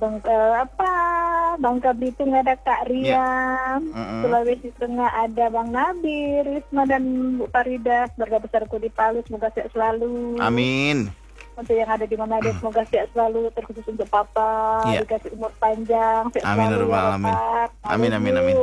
Bangka Belitung ada Kak Riam, Sulawesi Tengah ada Bang Nabi, Risma dan Bu Farida, keluarga besarku di Palu, semoga sehat selalu. Amin. Untuk yang ada di Manado, semoga sehat selalu, terkhusus untuk Papa, dikasih umur panjang, sehat Amin, selalu ya Pak. Pak. Amin.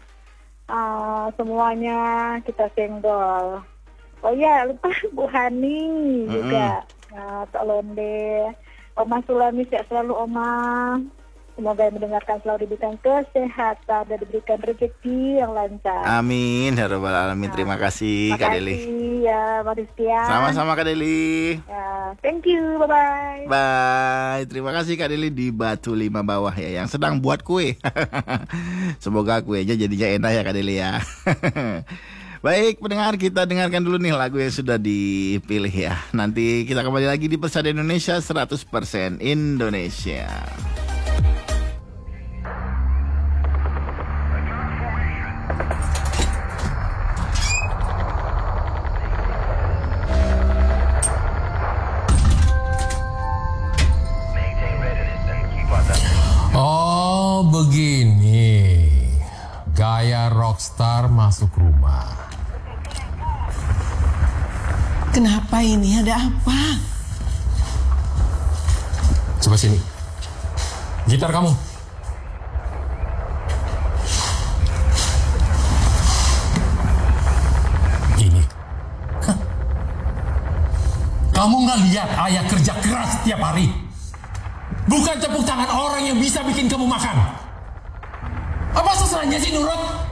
Semuanya kita senggol. Oh ya, lupa Bu Hani juga, Kak Londe, Oma Sulami sehat selalu Oma. Semoga yang mendengarkan selalu diberikan kesehatan dan diberikan rezeki yang lancar. Amin, ya Rabbal Alamin. Terima kasih Kak Deli. Makasih ya, Maristian. Sama-sama Kak Deli. Ya, thank you, bye-bye. Bye. Terima kasih Kak Deli di Batu 5 Bawah ya, yang sedang buat kue. Semoga kuenya jadinya enak ya Kak Deli ya. Baik, pendengar, kita dengarkan dulu nih lagu yang sudah dipilih ya. Nanti kita kembali lagi di Persada Indonesia 100% Indonesia. Oh, begini. Gaya rockstar masuk rumah. Kenapa ini? Ada apa? Coba sini. Gitar kamu. Ini. Kamu nggak lihat ayah kerja keras setiap hari? Bukan tepuk tangan orang yang bisa bikin kamu makan. Apa susahnya sih nurut?